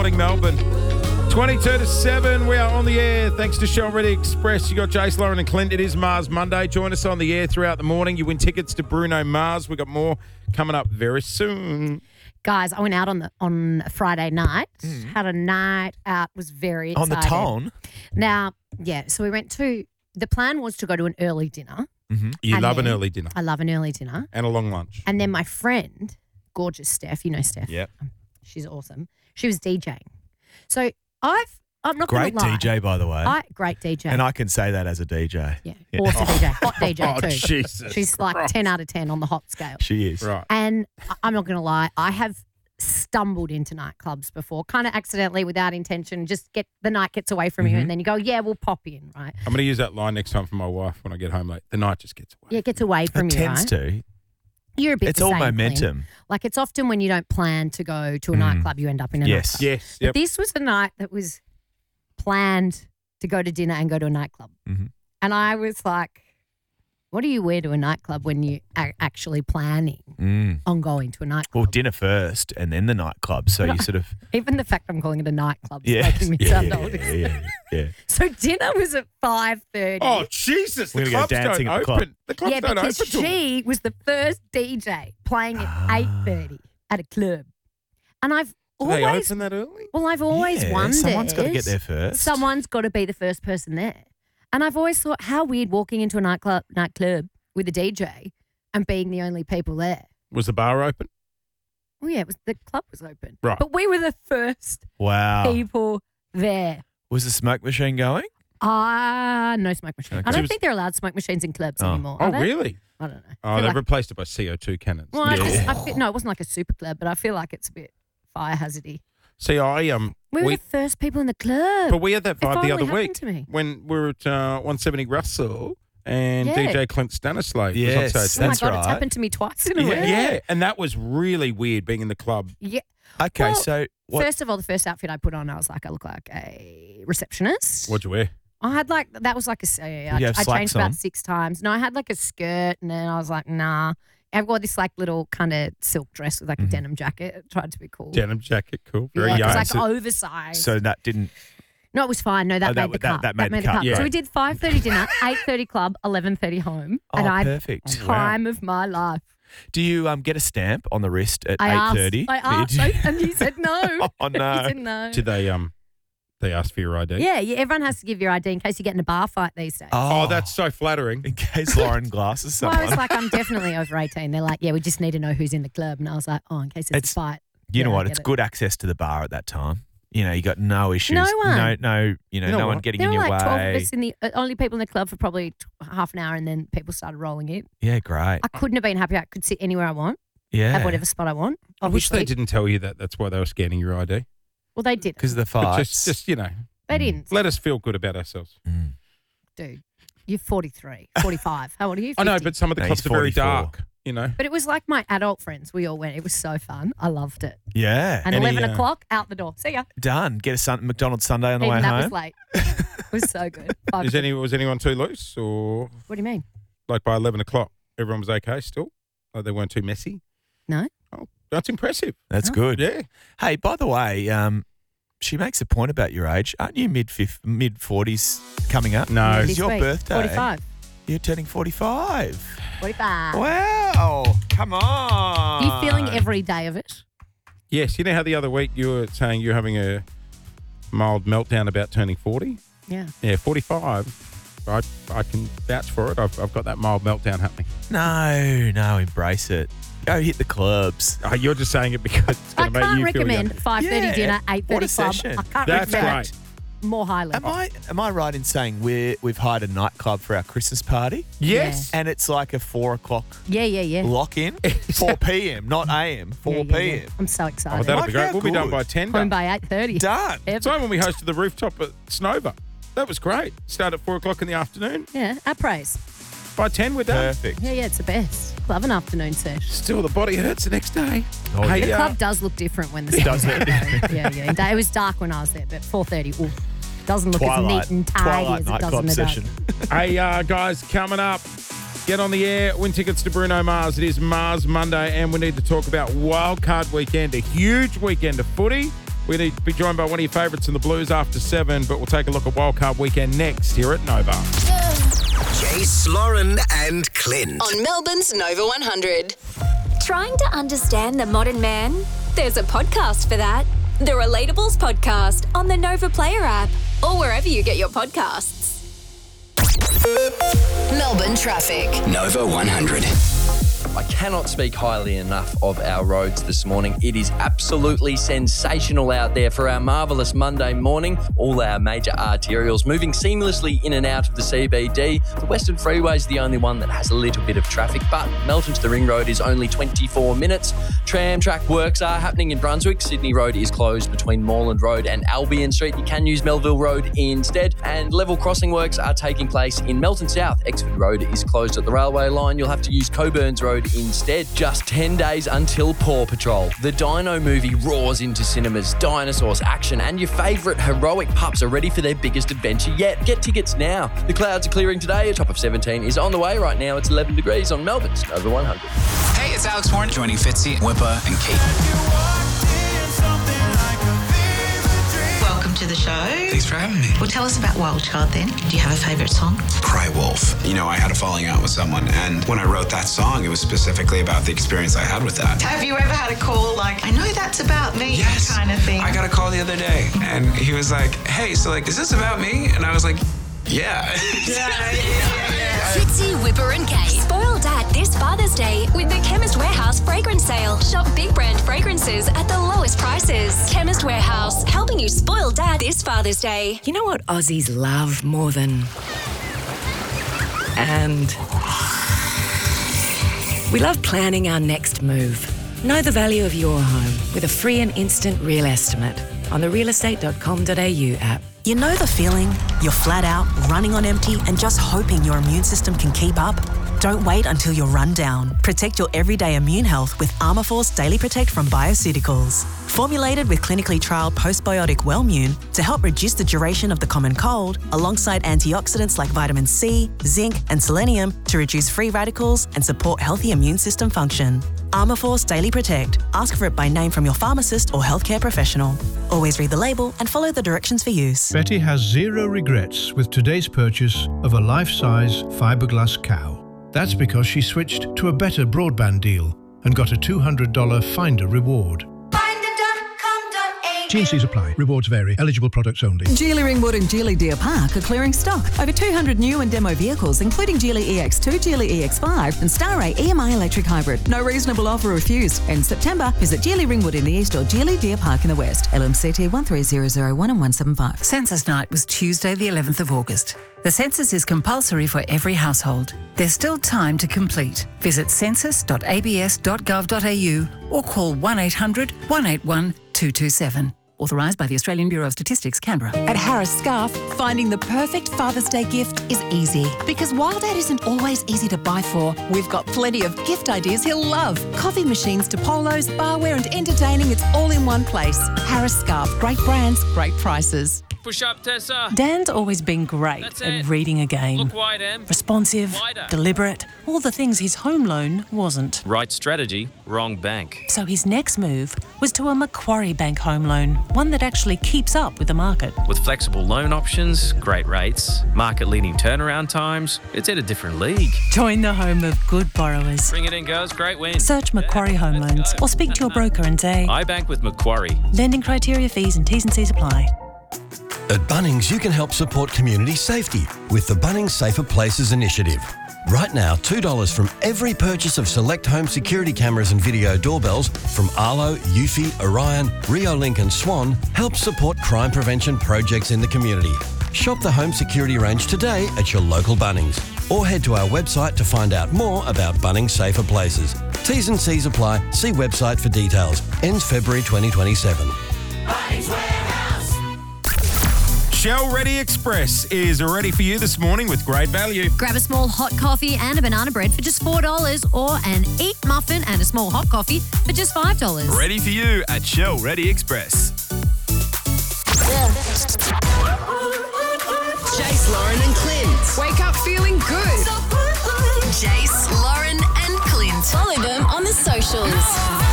morning, Melbourne. 22 to 7, we are on the air. Thanks to Shell Ready Express. You got Jace, Lauren and Clint. It is Mars Monday. Join us on the air throughout the morning. You win tickets to Bruno Mars. We've got more coming up very soon. Guys, I went out on Friday night. Had a night out. Was very excited. On the Tone? Now, yeah. So we went to. The plan was to go to an early dinner. Mm-hmm. You And love an then- early dinner I love an early dinner. and a long lunch. And then my friend, gorgeous Steph. You know Steph. Yep. She's awesome. She was DJing. So I'm not Great gonna lie. DJ, by the way. Great DJ. And I can say that as a DJ. Yeah. Yeah. Awesome DJ. Hot DJ Oh, too. Jesus She's like Christ. 10 out of 10 on the hot scale. She is. Right. And I'm not going to lie, I have stumbled into nightclubs before, kind of accidentally without intention. Just the night gets away from you and then you go, yeah, we'll pop in, right? I'm going to use that line next time for my wife when I get home late. The night just gets away. Yeah, it gets away from It you, tends right? to. You're a bit It's the all same, momentum. Clint. Like it's often when you don't plan to go to a nightclub, you end up in a Yes. nightclub. Yes. But Yep. this was a night that was planned to go to dinner and go to a nightclub. Mhm. And I was like, what do you wear to a nightclub when you are actually planning on going to a nightclub? Well, dinner first and then the nightclub. So you sort of. Even the fact I'm calling it a nightclub is Yeah. making me sound old. Yeah. So dinner was at 5:30. Oh, Jesus. We're The gonna go clubs dancing don't at the open. club. The clubs yeah, don't open because till- she was the first DJ playing at 8:30 at a club. And I've Do they always open that early? always Yeah, wondered. someone's got to get there first. Someone's got to be the first person there. And I've always thought, how weird walking into a nightclub with a DJ and being the only people there. Was the bar open? Oh yeah, the club was open. Right. But we were the first Wow. people there. Was the smoke machine going? No smoke machine. Okay. I So it don't was- think they're allowed smoke machines in clubs Oh. anymore. Oh, are they? really? I don't know. Oh, they've replaced it by CO2 cannons. Well, Yeah. no, it wasn't like a super club, but I feel like it's a bit fire hazardy. See, We were the first people in the club. but we had that It vibe the finally other happened week to me. when we were at 170 Russell and Yeah. DJ Clint Stanislav Yes, was on stage. Oh my that's God, it's right. happened to me twice in a Yeah, week. yeah, and that was really weird being in the club. Yeah. Okay, Well, so what? First of all, the first outfit I put on, I was like, I look like a receptionist. What'd you wear? I had like, that was like Did you have I slacks changed about on? 6 times. No, I had like a skirt and then I was like, nah. I've got this like little kind of silk dress with like a denim jacket. It tried to be cool. Denim jacket, cool. Very yeah, it young. was like So- oversized. So that didn't. No, it was fine. No, that Oh, that made the w- cut. that made the the cut, cut. yeah. So we did 5:30 dinner, 8:30 club, 11:30 home. Oh, and I perfect. time of my life. Do you get a stamp on the wrist at I asked, 8:30? I asked, and he said no. Oh, no. He said no. Did they ask for your ID? Yeah, everyone has to give your ID in case you get in a bar fight these days. Oh, that's so flattering. in case Lauren glasses Well, I someone. was like, I'm definitely over 18. They're like, yeah, we just need to know who's in the club. And I was like, oh, in case it's It's- a fight. you know Yeah, I what? get It's it. good access to the bar at that time. You know, you got no issues. No one. No, You know no one what? getting There in were your like 12 way. of us in the only people in the club for probably half an hour, and then people started rolling in. Yeah, great. I couldn't have been happier. I could sit anywhere I want, Yeah. have whatever spot I want. I wish they obviously. didn't tell you that. That's why they were scanning your ID. Well, they did. Because of the But fights. just They didn't. let us feel good about ourselves. Mm. Dude, you're 43, 45. How old are you? I know, 50. but some of the No, clubs he's are very 44. dark. You know. But it was like my adult friends. We all went. It was so fun. I loved it. Yeah. And Any, 11 o'clock, out the door. See ya. Done. Get a McDonald's Sunday on the Even way that home. was late. It was so good. Fuck. Was anyone too loose, or What do you mean? like by 11 o'clock, everyone was okay still? Like they weren't too messy? No. Oh, that's impressive. That's Oh. good. Yeah. Hey, by the way, she makes a point about your age. Aren't you mid 40s coming up? No. It's This your week, birthday. 45. You're turning 45. 45. Wow. Come on. Are you feeling every day of it? Yes. You know how the other week you were saying you're having a mild meltdown about turning 40? Yeah. Yeah, 45. I can vouch for it. I've got that mild meltdown happening. No, embrace it. Go hit the clubs. Oh, you're just saying it because it's I going to make can't you feel recommend young. 5:30 Yeah. dinner, 8:30 What a club. session. I can't That's recommend great. more high level. Am I right in saying we've hired a nightclub for our Christmas party? Yes. And it's like a 4 o'clock Yeah. lock in? 4 p.m., not a.m. 4 Yeah, p.m. I'm so Oh, excited. that'll Like, be great. how We'll be done good. by 10. Home by 8:30. Done. It's like when we hosted the rooftop at Snova. That was great. Start at 4 o'clock in the afternoon. Yeah, our praise. By 10, we're done. Perfect. Yeah, it's the best. Love an afternoon sesh. Still, the body hurts the next day. Oh, Hey, The club does look different when the Does sun's it? out. Yeah. It was dark when I was there, but 4:30, ooh, doesn't look Twilight. as neat and tidy Twilight as it does nightclub in the session. day. Hey, guys, coming up, get on the air, win tickets to Bruno Mars. It is Mars Monday, and we need to talk about Wildcard Weekend, a huge weekend of footy. We're going to be joined by one of your favourites in the Blues after 7, but we'll take a look at Wildcard Weekend next here at Nova. Jace, Lauren and Clint. On Melbourne's Nova 100. Trying to understand the modern man? There's a podcast for that. The Relatables Podcast on the Nova Player app or wherever you get your podcasts. Melbourne traffic. Nova 100. I cannot speak highly enough of our roads this morning. It is absolutely sensational out there for our marvellous Monday morning. All our major arterials moving seamlessly in and out of the CBD. The Western Freeway is the only one that has a little bit of traffic, but Melton to the Ring Road is only 24 minutes. Tram track works are happening in Brunswick. Sydney Road is closed between Moreland Road and Albion Street. You can use Melville Road instead. And level crossing works are taking place in Melton South. Exford Road is closed at the railway line. You'll have to use Coburns Road instead. Just 10 days until Paw Patrol. The Dino movie roars into cinemas. Dinosaurs, action, and your favourite heroic pups are ready for their biggest adventure yet. Get tickets now. The clouds are clearing today. A top of 17 is on the way right now. It's 11 degrees on Melbourne's Nova 100. Hey, it's Alex Warren joining Fitzy, Whipper, and Kate. Welcome to the show. Thanks for having me. Well, tell us about Wildcard then. Do you have a favourite song? Cry Wolf. You know, I had a falling out with someone, and when I wrote that song, it was specifically about the experience I had with that. Have you ever had a call like, I know that's about me, Yes. kind of thing? I got a call the other day, and he was like, hey, so like, is this about me? And I was like, yeah. Fitzy, Whipper and Kate. Spoil Dad this Father's Day with the Chemist Warehouse fragrance sale. Shop big brand fragrances at the lowest prices. Chemist Warehouse, helping you spoil Dad this Father's Day. You know what Aussies love more than... And we love planning our next move. Know the value of your home with a free and instant real estimate on the realestate.com.au app. You know the feeling? You're flat out, running on empty, and just hoping your immune system can keep up? Don't wait until you're run down. Protect your everyday immune health with Armourforce Daily Protect from Bioceuticals. Formulated with clinically trialled postbiotic Wellmune to help reduce the duration of the common cold, alongside antioxidants like vitamin C, zinc, and selenium to reduce free radicals and support healthy immune system function. Armourforce Daily Protect. Ask for it by name from your pharmacist or healthcare professional. Always read the label and follow the directions for use. Betty has zero regrets with today's purchase of a life-size fiberglass cow. That's because she switched to a better broadband deal and got a $200 Finder reward. T&Cs apply. Rewards vary. Eligible products only. Geely Ringwood and Geely Deer Park are clearing stock. Over 200 new and demo vehicles, including Geely EX2, Geely EX5 and Starray EMI electric hybrid. No reasonable offer refused. In September, visit Geely Ringwood in the east or Geely Deer Park in the west. LMCT 13001 and 175. Census night was Tuesday the 11th of August. The census is compulsory for every household. There's still time to complete. Visit census.abs.gov.au or call 1800 181 227. Authorised by the Australian Bureau of Statistics, Canberra. At Harris Scarf, finding the perfect Father's Day gift is easy. Because while Dad isn't always easy to buy for, we've got plenty of gift ideas he'll love. Coffee machines to polos, barware and entertaining, it's all in one place. Harris Scarf, great brands, great prices. Push up, Tessa. Dan's always been great at reading a game. Look wide, Em. Responsive, Wider. deliberate, all the things his home loan wasn't. Right strategy, wrong bank. So his next move was to a Macquarie Bank home loan, one that actually keeps up with the market. With flexible loan options, great rates, market-leading turnaround times, it's at a different league. Join the home of good borrowers. Bring it in, girls. Great win. Search Macquarie Home Loans or speak to your broker and say, I bank with Macquarie. Lending criteria, fees and T's and C's apply. At Bunnings, you can help support community safety with the Bunnings Safer Places initiative. Right now, $2 from every purchase of select home security cameras and video doorbells from Arlo, Eufy, Orion, Rio Link and Swan helps support crime prevention projects in the community. Shop the home security range today at your local Bunnings or head to our website to find out more about Bunnings Safer Places. T's and C's apply. See website for details. Ends February 2027. Bunnings Warehouse. Shell Ready Express is ready for you this morning with great value. Grab a small hot coffee and a banana bread for just $4 or an Eat muffin and a small hot coffee for just $5. Ready for you at Shell Ready Express. Jace, Lauren and Clint. Wake up feeling good. Jace, Lauren and Clint. Follow them on the socials.